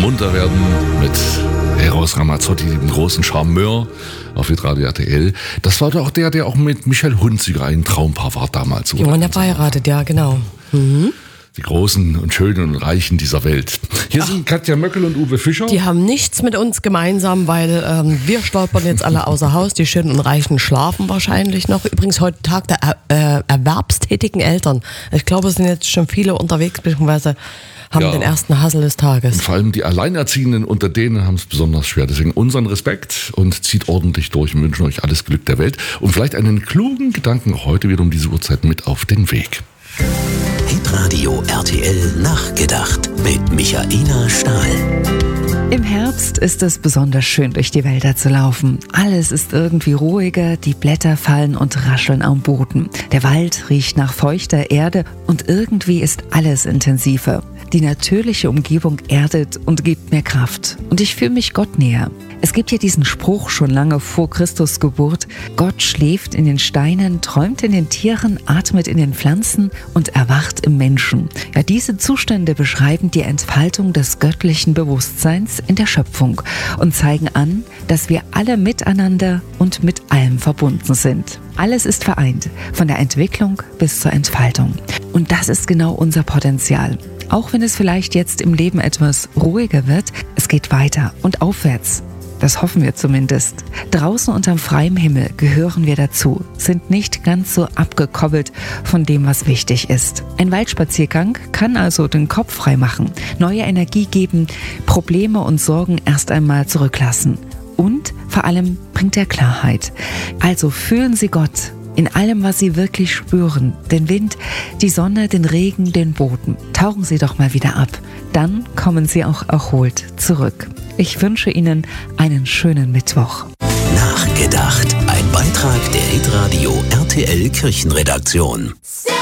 munter werden mit Eros Ramazzotti, dem großen Charmeur auf Hitradio RTL. Das war doch auch der auch mit Michael Hunziker ein Traumpaar war damals. Die waren ja verheiratet, ja, genau. Mhm. Die Großen und Schönen und Reichen dieser Welt. Hier sind Katja Möckel und Uwe Fischer. Die haben nichts mit uns gemeinsam, weil wir stolpern jetzt alle außer Haus. Die Schönen und Reichen schlafen wahrscheinlich noch. Übrigens heute Tag der erwerbstätigen Eltern. Ich glaube, es sind jetzt schon viele unterwegs, beziehungsweise haben den ersten Hassel des Tages. Und vor allem die Alleinerziehenden unter denen haben es besonders schwer. Deswegen unseren Respekt und zieht ordentlich durch und wünschen euch alles Glück der Welt. Und vielleicht einen klugen Gedanken heute wieder um diese Uhrzeit mit auf den Weg. Hitradio RTL nachgedacht mit Michaela Stahl. Im Herbst ist es besonders schön, durch die Wälder zu laufen. Alles ist irgendwie ruhiger, die Blätter fallen und rascheln am Boden. Der Wald riecht nach feuchter Erde und irgendwie ist alles intensiver. Die natürliche Umgebung erdet und gibt mir Kraft. Und ich fühle mich Gott näher. Es gibt ja diesen Spruch schon lange vor Christus Geburt: Gott schläft in den Steinen, träumt in den Tieren, atmet in den Pflanzen und erwacht im Menschen. Ja, diese Zustände beschreiben die Entfaltung des göttlichen Bewusstseins in der Schöpfung und zeigen an, dass wir alle miteinander und mit allem verbunden sind. Alles ist vereint, von der Entwicklung bis zur Entfaltung. Und das ist genau unser Potenzial. Auch wenn es vielleicht jetzt im Leben etwas ruhiger wird, es geht weiter und aufwärts. Das hoffen wir zumindest. Draußen unterm freien Himmel gehören wir dazu, sind nicht ganz so abgekoppelt von dem, was wichtig ist. Ein Waldspaziergang kann also den Kopf frei machen, neue Energie geben, Probleme und Sorgen erst einmal zurücklassen. Und vor allem bringt er Klarheit. Also fühlen Sie Gott in allem, was Sie wirklich spüren. Den Wind, die Sonne, den Regen, den Boden. Tauchen Sie doch mal wieder ab. Dann kommen Sie auch erholt zurück. Ich wünsche Ihnen einen schönen Mittwoch. Nachgedacht. Ein Beitrag der Hitradio RTL Kirchenredaktion.